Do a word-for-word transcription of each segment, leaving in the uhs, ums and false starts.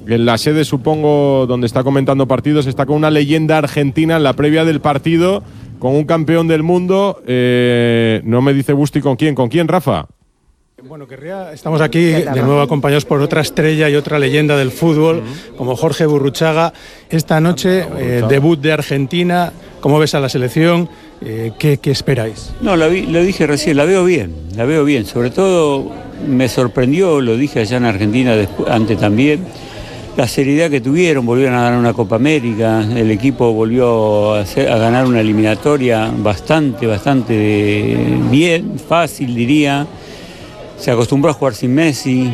en la sede, supongo, donde está comentando partidos, está con una leyenda argentina en la previa del partido, con un campeón del mundo. Eh, no me dice Busti con quién. ¿Con quién, Rafa? Bueno, querría, estamos aquí de nuevo acompañados por otra estrella y otra leyenda del fútbol, uh-huh. como Jorge Burruchaga. Esta noche, eh, debut de Argentina. ¿Cómo ves a la selección? Eh, ¿qué, ¿Qué esperáis? No, la vi, lo dije recién, la veo bien, la veo bien. Sobre todo me sorprendió, lo dije allá en Argentina después, antes también, la seriedad que tuvieron. Volvieron a ganar una Copa América, el equipo volvió a, hacer, a ganar una eliminatoria bastante, bastante bien, fácil diría. Se acostumbró a jugar sin Messi.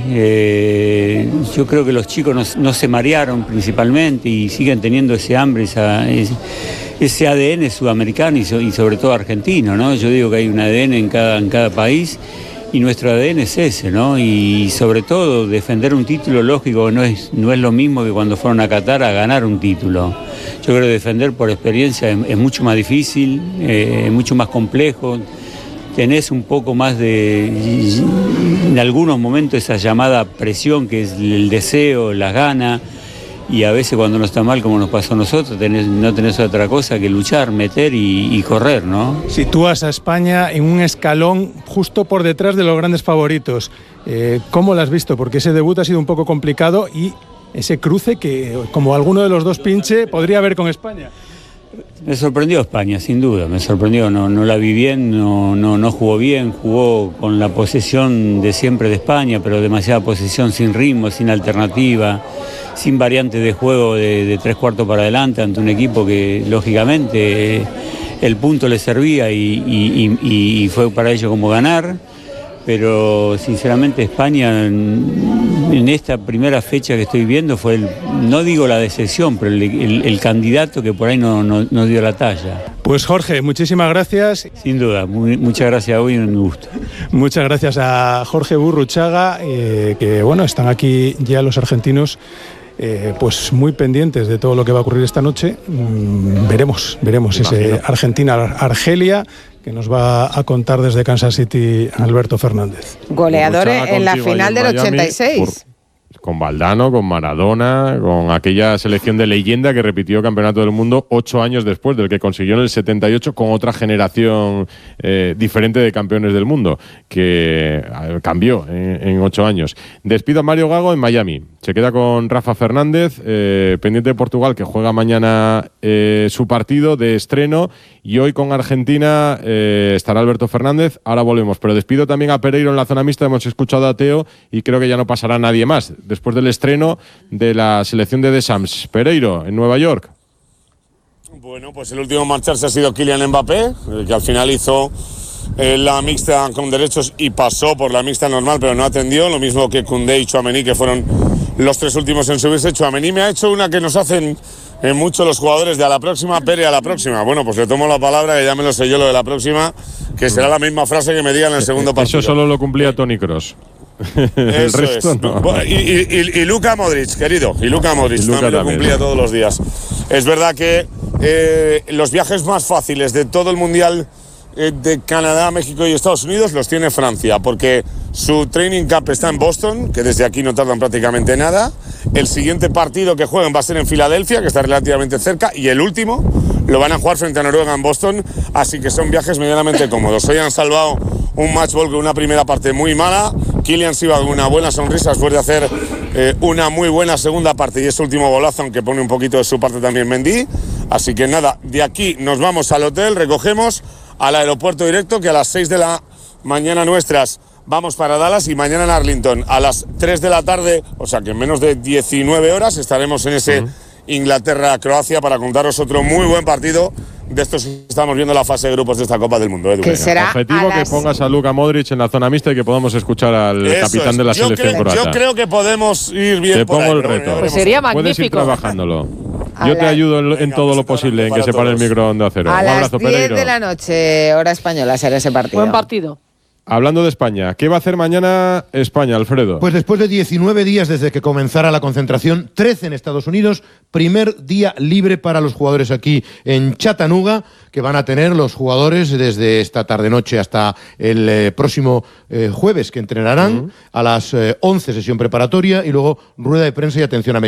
Eh, yo creo que los chicos no, no se marearon principalmente y siguen teniendo ese hambre, esa, ese, ese A D N sudamericano y, so, y sobre todo argentino, ¿no? Yo digo que hay un A D N en cada, en cada país y nuestro A D N es ese, ¿no? Y sobre todo defender un título, lógico, no es, no es lo mismo que cuando fueron a Qatar a ganar un título. Yo creo que defender por experiencia es, es mucho más difícil, eh, es mucho más complejo. Tenés un poco más de, en algunos momentos, esa llamada presión que es el deseo, las ganas, y a veces cuando no está mal, como nos pasó a nosotros, tenés, no tenés otra cosa que luchar, meter y, y correr, ¿no? Sitúas a España en un escalón justo por detrás de los grandes favoritos. Eh, ¿Cómo lo has visto? Porque ese debut ha sido un poco complicado y ese cruce que, como alguno de los dos pinche, podría haber con España. Me sorprendió España, sin duda, me sorprendió, no, no la vi bien, no, no, no jugó bien, jugó con la posesión de siempre de España, pero demasiada posesión sin ritmo, sin alternativa, sin variante de juego de, de tres cuartos para adelante ante un equipo que lógicamente eh, el punto le servía y, y, y, y fue para ellos como ganar. Pero sinceramente España en, en esta primera fecha que estoy viendo fue, el, no digo la decepción, pero el, el, el candidato que por ahí no, no, no dio la talla. Pues Jorge, muchísimas gracias. Sin duda, muy, muchas gracias a hoy y un gusto. Muchas gracias a Jorge Burruchaga, eh, que bueno, están aquí ya los argentinos. Eh, pues muy pendientes de todo lo que va a ocurrir esta noche. Mm, veremos, veremos ese Argentina-Argelia que nos va a contar desde Kansas City Alberto Fernández. Goleador en la final del Miami, ochenta y seis. Por, con Valdano, con Maradona, con aquella selección de leyenda que repitió campeonato del mundo ocho años después del que consiguió en el setenta y ocho, con otra generación eh, diferente de campeones del mundo, que eh, cambió en, en ocho años. Despido a Mario Gago en Miami. Se queda con Rafa Fernández, eh, pendiente de Portugal, que juega mañana eh, su partido de estreno, y hoy con Argentina eh, estará Alberto Fernández. Ahora volvemos, pero despido también a Pereiro en la zona mixta. Hemos escuchado a Teo y creo que ya no pasará nadie más después del estreno de la selección de Deschamps. Pereiro, en Nueva York. Bueno, pues el último en marcharse ha sido Kylian Mbappé, el que al final hizo eh, la mixta con derechos y pasó por la mixta normal, pero no atendió, lo mismo que Koundé y Tchouaméni, que fueron los tres últimos en subirse. Tchouaméni me ha hecho una que nos hacen eh, mucho los jugadores de a la próxima, Pere, a la próxima. Bueno, pues le tomo la palabra, que ya me lo sé yo lo de la próxima, que será la misma frase que me digan en el segundo partido. Eso solo lo cumplía Toni Kroos. El Eso resto es. No. Y, y, y, y Luka Modric, querido, y Luka Modric, y Luka también lo también. cumplía todos los días. Es verdad que eh, los viajes más fáciles de todo el Mundial eh, de Canadá, México y Estados Unidos los tiene Francia, porque su training camp está en Boston, que desde aquí no tardan prácticamente nada. El siguiente partido que juegan va a ser en Filadelfia, que está relativamente cerca, y el último lo van a jugar frente a Noruega en Boston, así que son viajes medianamente cómodos. Hoy han salvado un match ball con una primera parte muy mala. Kylian se iba con una buena sonrisa después de hacer eh, una muy buena segunda parte y ese último golazo, aunque pone un poquito de su parte también Mendy. Así que nada, de aquí nos vamos al hotel, recogemos al aeropuerto directo, que a las seis de la mañana nuestras vamos para Dallas, y mañana en Arlington a las tres de la tarde, o sea que en menos de diecinueve horas estaremos en ese uh-huh. Inglaterra-Croacia para contaros otro muy buen partido de estos que estamos viendo la fase de grupos de esta Copa del Mundo. Edu. Que será objetivo las... que pongas a Luka Modric en la zona mixta y que podamos escuchar al Eso capitán es. de la yo selección creo, croata. Yo creo que podemos ir bien Te por pongo ahí, el reto. Bueno, pues sería magnífico. Puedes ir trabajándolo. A Yo te la... ayudo en, en Venga, todo lo vamos posible en que se para pare el todos. micro Onda Cero. A Un las abrazo, diez Pereiro. de la noche, hora española, será ese partido. Buen partido. Hablando de España, ¿qué va a hacer mañana España, Alfredo? Pues después de diecinueve días desde que comenzara la concentración, trece en Estados Unidos, primer día libre para los jugadores aquí en Chattanooga, que van a tener los jugadores desde esta tarde-noche hasta el eh, próximo eh, jueves, que entrenarán uh-huh. a las eh, once, sesión preparatoria, y luego rueda de prensa y atención a